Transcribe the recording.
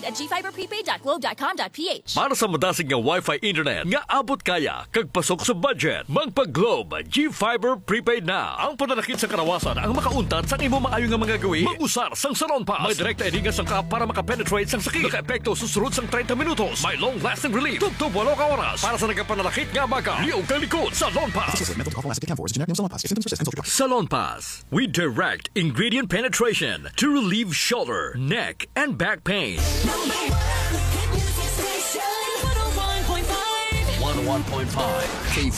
at gfiberprepaid.globe.com.ph. Para sa madasig nga Wi-Fi internet nga abot kaya kag pasok sa budget, magpa-Globe G-Fiber Prepaid na. Ang pananakit sa karawasan ang makauntat sa imo maayo nga mga gawi. Mag-usar sang Salon Pass. May direkta edinga sang ka para makapenetrate sang sakit. Naka-epekto susunod sang 30 minutos. May long-lasting relief. Tugtog 8 ka oras. Para sa nagpananakit nga baka. Liog kang likod. Salon Pass. Salon Pass. We direct ingredient penetration to relieve shoulder, neck, and back pain. 101.5 K5